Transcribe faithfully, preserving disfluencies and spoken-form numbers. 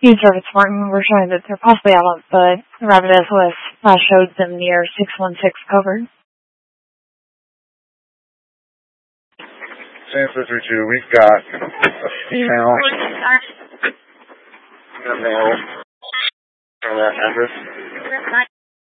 User Service Martin, we're showing that they're possibly out of the Rapid S O S last showed them near six one six covered. San Francisco three two, we've got a female in the mail from that address.